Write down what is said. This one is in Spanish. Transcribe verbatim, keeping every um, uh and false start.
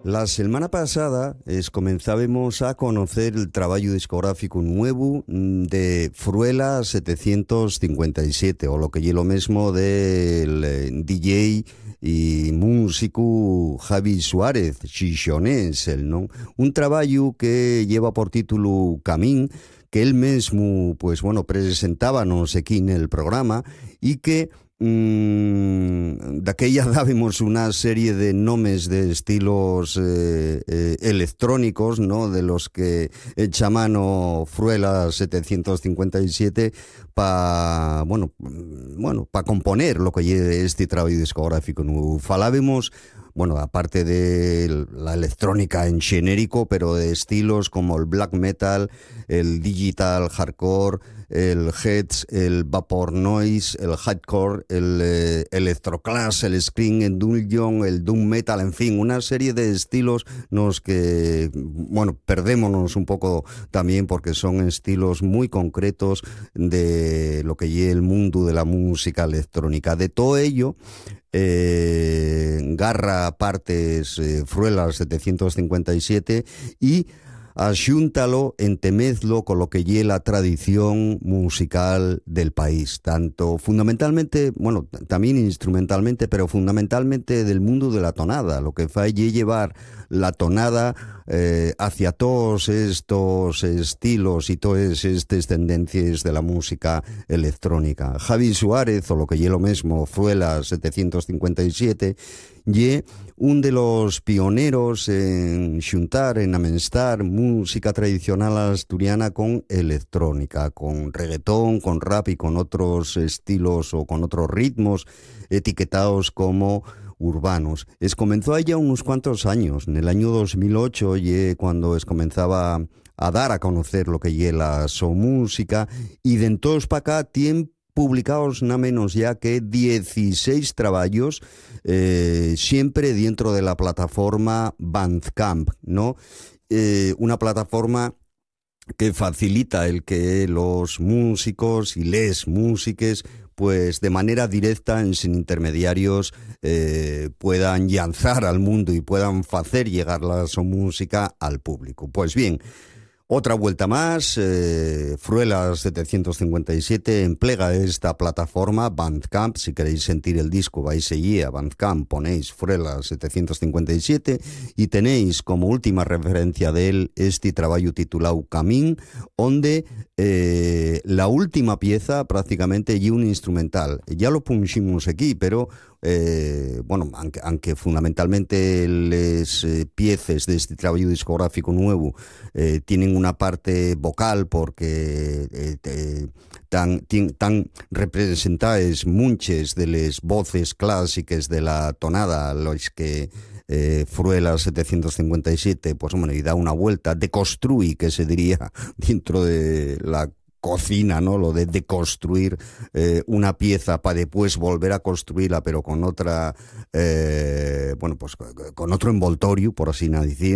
La semana pasada es, comenzábamos a conocer el trabajo discográfico nuevo de Fruela setecientos cincuenta y siete, o lo que es lo mismo del eh, D J y músico Javi Suárez, xixonés, el, ¿no? Un trabajo que lleva por título Camín, que él mismo, pues bueno, presentábamos aquí en el programa y que Mm, d'aquella dábamos una serie de nombres de estilos eh, eh, electrónicos, ¿no? De los que echa mano Fruela setecientos cincuenta y siete para, bueno, bueno, para componer lo que lleve este trabajo discográfico. ¿No? Falábamos, bueno, aparte de la electrónica en genérico, pero de estilos como el black metal, el digital hardcore, el heads, el vapor noise, el hardcore, el eh, electroclash, el scream, el dungeon, el doom metal, en fin, una serie de estilos nos que, bueno, perdémonos un poco también porque son estilos muy concretos de lo que es el mundo de la música electrónica. De todo ello, eh, garra partes eh, Fruela setecientos cincuenta y siete y axúntalo, entemezlo con lo que lle la tradición musical del país, tanto fundamentalmente, bueno, también instrumentalmente, pero fundamentalmente del mundo de la tonada, lo que fai lle llevar la tonada eh, hacia todos estos estilos y todas estas tendencias de la música electrónica. Javi Suárez, o lo que lle lo mismo, Fruela setecientos cincuenta y siete, lle un de los pioneros en xuntar, en amenstar música tradicional asturiana con electrónica, con reggaetón, con rap y con otros estilos o con otros ritmos etiquetados como urbanos. Es comenzó ya unos cuantos años, en el año dos mil ocho, y cuando es comenzaba a dar a conocer lo que es la so música, y de entonces para acá tiempo publicados nada menos ya que dieciséis trabajos, eh, siempre dentro de la plataforma Bandcamp, ¿no? Eh, una plataforma que facilita el que los músicos y les músiques pues de manera directa, sin intermediarios, eh, puedan lanzar al mundo y puedan hacer llegar la su música al público. Pues bien, otra vuelta más, eh, Fruela setecientos cincuenta y siete emplega esta plataforma Bandcamp. Si queréis sentir el disco, vais allí a Bandcamp, ponéis Fruela setecientos cincuenta y siete y tenéis como última referencia de él este trabajo titulado Camín, donde eh, la última pieza prácticamente y un instrumental. Ya lo pusimos aquí, pero Eh, bueno, aunque, aunque fundamentalmente las eh, piezas de este trabajo discográfico nuevo eh, tienen una parte vocal porque eh, eh, tan, tan representadas muchas de las voces clásicas de la tonada, los que eh, Fruela setecientos cincuenta y siete, pues bueno, y da una vuelta, deconstruye, que se diría dentro de la cocina, ¿no? Lo de deconstruir eh, una pieza para después volver a construirla, pero con otra, eh, bueno, pues con otro envoltorio, por así decir.